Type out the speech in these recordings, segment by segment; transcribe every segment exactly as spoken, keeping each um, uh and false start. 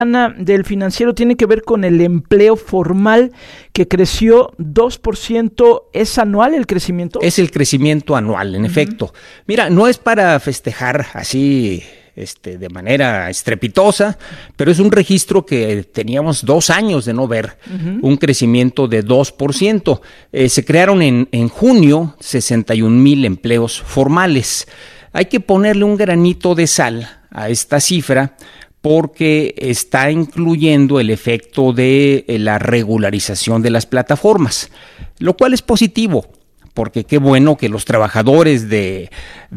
del Financiero tiene que ver con el empleo formal, que creció dos por ciento. ¿Es anual el crecimiento? Es el crecimiento anual, en uh-huh. efecto. Mira, no es para festejar así este, de manera estrepitosa, pero es un registro que teníamos dos años de no ver, uh-huh. un crecimiento de dos por ciento. Eh, se crearon en, en junio sesenta y un mil empleos formales. Hay que ponerle un granito de sal a esta cifra, porque está incluyendo el efecto de la regularización de las plataformas, lo cual es positivo, porque qué bueno que los trabajadores de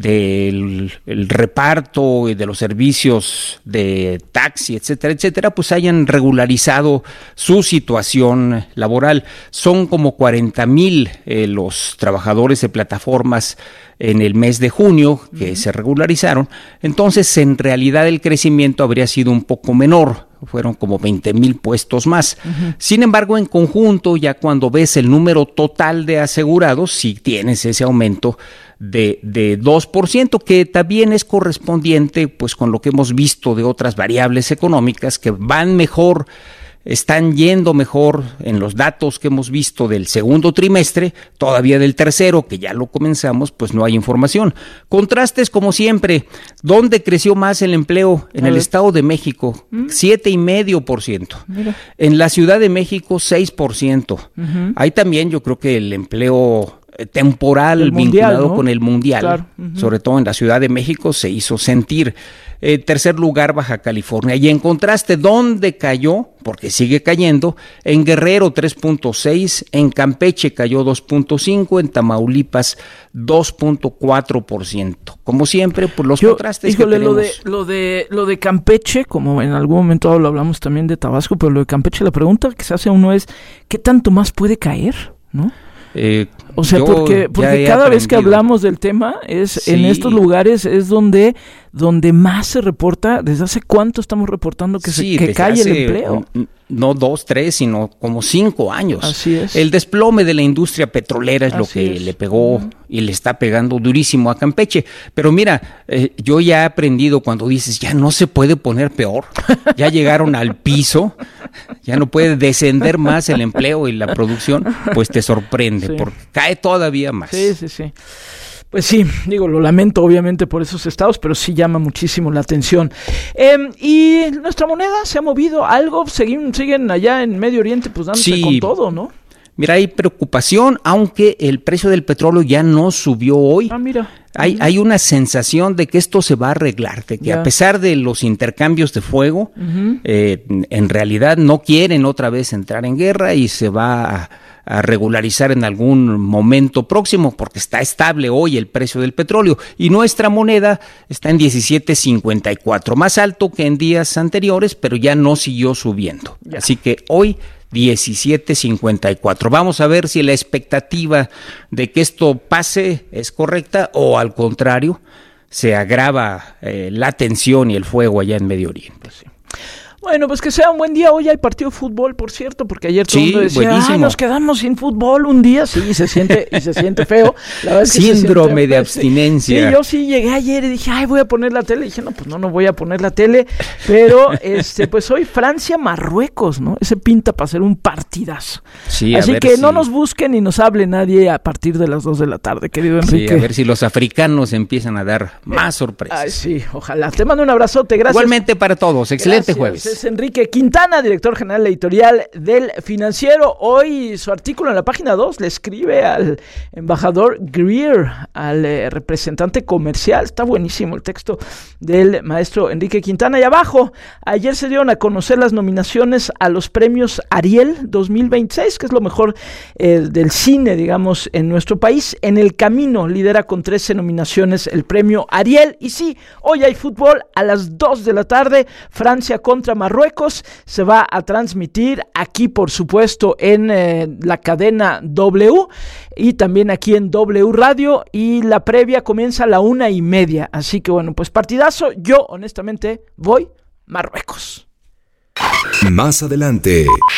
del el reparto y de los servicios de taxi, etcétera, etcétera, pues hayan regularizado su situación laboral. Son como cuarenta mil eh, los trabajadores de plataformas en el mes de junio que uh-huh. se regularizaron. Entonces, en realidad el crecimiento habría sido un poco menor, fueron como veinte mil puestos más. Uh-huh. Sin embargo, en conjunto, ya cuando ves el número total de asegurados, sí tienes ese aumento de, de dos por ciento, que también es correspondiente pues con lo que hemos visto de otras variables económicas que van mejor, están yendo mejor en los datos que hemos visto del segundo trimestre. Todavía del tercero, que ya lo comenzamos, pues no hay información. Contrastes como siempre. ¿Dónde creció más el empleo? En el Estado de México, ¿Mm? siete coma cinco por ciento. Mira. En la Ciudad de México, seis por ciento. Uh-huh. Ahí también yo creo que el empleo temporal el vinculado mundial, ¿no? con el mundial, claro. uh-huh. sobre todo en la Ciudad de México, se hizo sentir. Eh, tercer lugar, Baja California. Y en contraste, ¿dónde cayó? Porque sigue cayendo. En Guerrero, tres punto seis, en Campeche cayó dos punto cinco, en Tamaulipas dos punto cuatro por ciento. Como siempre, por los Yo, contrastes híjole, que tenemos. Lo de, lo, de, lo de Campeche, como en algún momento lo hablamos también de Tabasco, pero lo de Campeche, la pregunta que se hace a uno es, ¿qué tanto más puede caer? ¿No? Eh, o sea, porque, porque cada vez que hablamos del tema es sí. en estos lugares es donde donde más se reporta. ¿Desde hace cuánto estamos reportando que, sí, se, que cae el empleo? No dos, tres, sino como cinco años. Así es. El desplome de la industria petrolera es Así lo que es. le pegó uh-huh. y le está pegando durísimo a Campeche. Pero mira, eh, yo ya he aprendido cuando dices, ya no se puede poner peor, ya llegaron al piso, ya no puede descender más el empleo y la producción, pues te sorprende, sí. porque cae todavía más. Sí, sí, sí. Pues sí, digo, lo lamento obviamente por esos estados, pero sí llama muchísimo la atención. Eh, y nuestra moneda se ha movido algo, siguen, siguen allá en Medio Oriente pues dándose sí. con todo, ¿no? Mira, hay preocupación, aunque el precio del petróleo ya no subió hoy. Ah, mira. Hay, uh-huh. hay una sensación de que esto se va a arreglar, de que yeah. a pesar de los intercambios de fuego, uh-huh. eh, en realidad no quieren otra vez entrar en guerra y se va a, a regularizar en algún momento próximo, porque está estable hoy el precio del petróleo y nuestra moneda está en diecisiete cincuenta y cuatro, más alto que en días anteriores, pero ya no siguió subiendo. Yeah. Así que hoy diecisiete cincuenta y cuatro. Vamos a ver si la expectativa de que esto pase es correcta o al contrario se agrava eh, la tensión y el fuego allá en Medio Oriente. Sí. Bueno, pues que sea un buen día. Hoy hay partido de fútbol, por cierto, porque ayer todo el sí, mundo decía, ay, nos quedamos sin fútbol un día. Sí, se siente, y se siente feo. La verdad es que síndrome se siente, de abstinencia. Sí, yo sí llegué ayer y dije, ay, voy a poner la tele. Y dije, no, pues no, no voy a poner la tele. Pero, este, pues hoy Francia-Marruecos, ¿no? Ese pinta para ser un partidazo. Sí, Así a ver que si... no nos busquen ni nos hable nadie a partir de las dos de la tarde, querido Enrique. Sí, a ver si los africanos empiezan a dar más sorpresas. Ay, sí, ojalá. Te mando un abrazote, gracias. Igualmente para todos, excelente gracias. Jueves. Es Enrique Quintana. Quintana, director general editorial del Financiero. Hoy su artículo en la página dos le escribe al embajador Greer, al eh, representante comercial. Está buenísimo el texto del maestro Enrique Quintana. Y abajo, ayer se dieron a conocer las nominaciones a los premios Ariel dos mil veintiséis, que es lo mejor eh, del cine, digamos, en nuestro país. En el camino lidera con trece nominaciones el premio Ariel. Y sí, hoy hay fútbol a las dos de la tarde, Francia contra Marruecos. Se va a transmitir aquí, por supuesto, en eh, la cadena W y también aquí en W Radio, y la previa comienza a la una y media. Así que bueno, pues partidazo. Yo honestamente voy Marruecos. Más adelante, en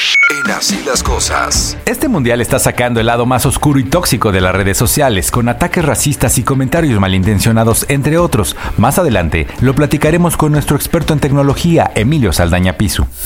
En Así las Cosas. Este mundial está sacando el lado más oscuro y tóxico de las redes sociales, con ataques racistas y comentarios malintencionados, entre otros. Más adelante lo platicaremos con nuestro experto en tecnología, Emilio Saldaña Pisu.